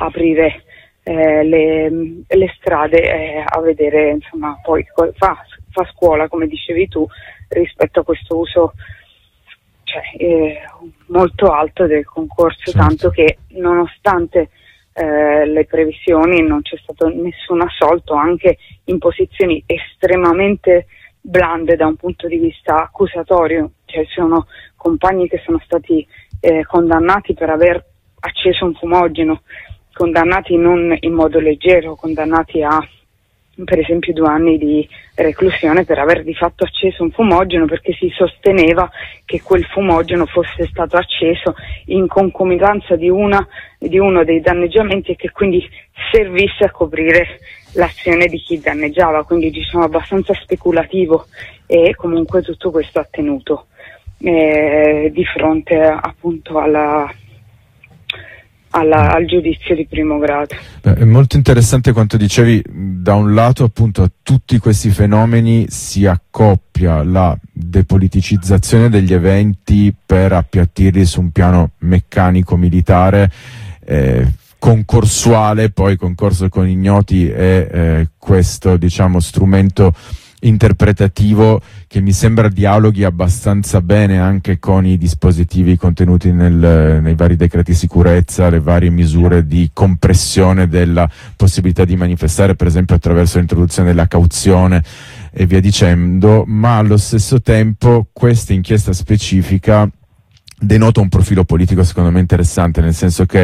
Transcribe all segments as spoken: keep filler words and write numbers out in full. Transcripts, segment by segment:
aprire eh, le, le strade eh, a vedere, insomma, poi fa, fa scuola, come dicevi tu, rispetto a questo uso cioè, eh, molto alto del concorso, certo. Tanto che nonostante eh, le previsioni non c'è stato nessun assolto, anche in posizioni estremamente blande da un punto di vista accusatorio, cioè sono compagni che sono stati eh, condannati per aver acceso un fumogeno, condannati non in modo leggero, condannati a per esempio due anni di reclusione per aver di fatto acceso un fumogeno, perché si sosteneva che quel fumogeno fosse stato acceso in concomitanza di, una, di uno dei danneggiamenti e che quindi servisse a coprire l'azione di chi danneggiava, quindi diciamo abbastanza speculativo, e comunque tutto questo ha tenuto eh, di fronte appunto alla Alla, al giudizio di primo grado. Beh, è molto interessante quanto dicevi. Da un lato appunto a tutti questi fenomeni si accoppia la depoliticizzazione degli eventi per appiattirli su un piano meccanico militare eh, concorsuale, poi concorso con ignoti è eh, questo diciamo strumento interpretativo che mi sembra dialoghi abbastanza bene anche con i dispositivi contenuti nel, nei vari decreti sicurezza, le varie misure di compressione della possibilità di manifestare, per esempio attraverso l'introduzione della cauzione e via dicendo, ma allo stesso tempo questa inchiesta specifica denota un profilo politico secondo me interessante, nel senso che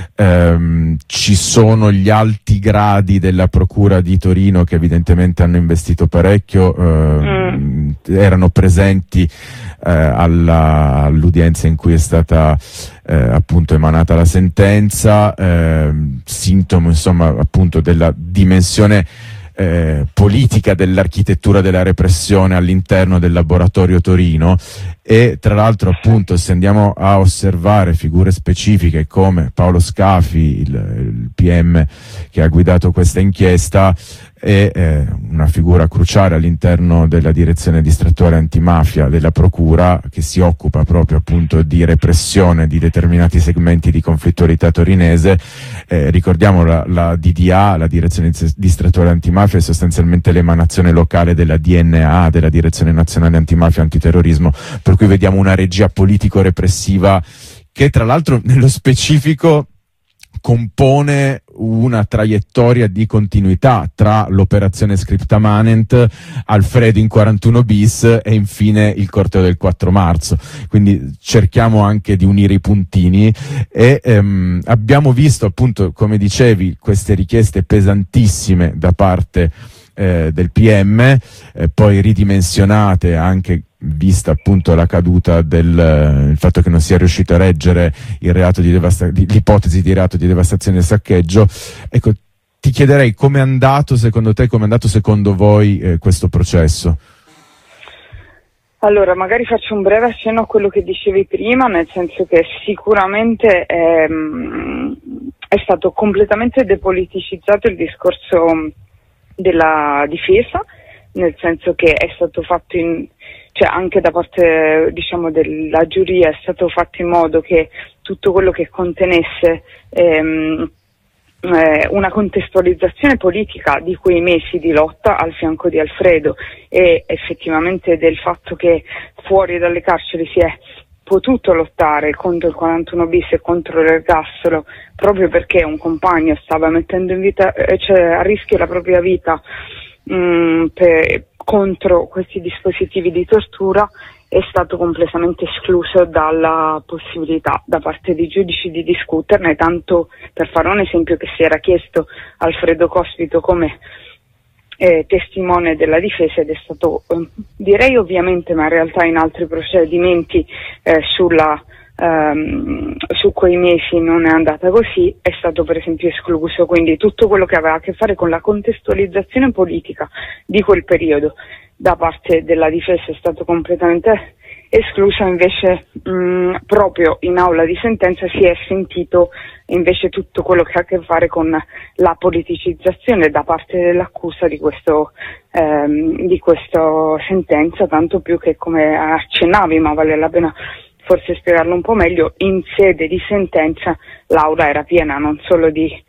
ehm, ci sono gli alti gradi della Procura di Torino che evidentemente hanno investito parecchio, eh, mm. erano presenti eh, alla, all'udienza in cui è stata eh, appunto emanata la sentenza, eh, sintomo insomma appunto della dimensione Eh, politica dell'architettura della repressione all'interno del laboratorio Torino. E tra l'altro appunto se andiamo a osservare figure specifiche come Paolo Scafi, il, il P M che ha guidato questa inchiesta, è eh, una figura cruciale all'interno della direzione distrettuale antimafia della Procura, che si occupa proprio appunto di repressione di determinati segmenti di conflittualità torinese. Eh, ricordiamo la, la D D A, la direzione distrettuale antimafia, è sostanzialmente l'emanazione locale della D N A, della Direzione Nazionale Antimafia e Antiterrorismo, per cui vediamo una regia politico-repressiva che tra l'altro nello specifico compone una traiettoria di continuità tra l'operazione Scripta Manent, Alfredo in quarantuno bis e infine il corteo del quattro marzo. Quindi cerchiamo anche di unire i puntini e ehm, abbiamo visto appunto, come dicevi, queste richieste pesantissime da parte eh, del P M, eh, poi ridimensionate anche vista appunto la caduta del il fatto che non sia riuscito a reggere il reato di devasta- di, l'ipotesi di reato di devastazione e saccheggio. Ecco, ti chiederei com'è andato secondo te, com'è andato secondo voi eh, questo processo? Allora, magari faccio un breve accenno a quello che dicevi prima, nel senso che sicuramente ehm, è stato completamente depoliticizzato il discorso della difesa, nel senso che è stato fatto in cioè anche da parte diciamo della giuria è stato fatto in modo che tutto quello che contenesse ehm, eh, una contestualizzazione politica di quei mesi di lotta al fianco di Alfredo e effettivamente del fatto che fuori dalle carceri si è potuto lottare contro il quarantuno bis e contro l'ergastolo proprio perché un compagno stava mettendo in vita, eh, cioè a rischio la propria vita mh, per contro questi dispositivi di tortura, è stato completamente escluso dalla possibilità da parte dei giudici di discuterne, tanto per fare un esempio che si era chiesto Alfredo Cospito come eh, testimone della difesa ed è stato, eh, direi ovviamente, ma in realtà in altri procedimenti eh, sulla Um, su quei mesi non è andata così, è stato per esempio escluso, quindi tutto quello che aveva a che fare con la contestualizzazione politica di quel periodo da parte della difesa è stato completamente escluso. Invece mh, proprio in aula di sentenza si è sentito invece tutto quello che ha a che fare con la politicizzazione da parte dell'accusa di questo ehm, di questa sentenza, tanto più che, come accennavi, ma vale la pena forse spiegarlo un po' meglio, in sede di sentenza l'aula era piena non solo di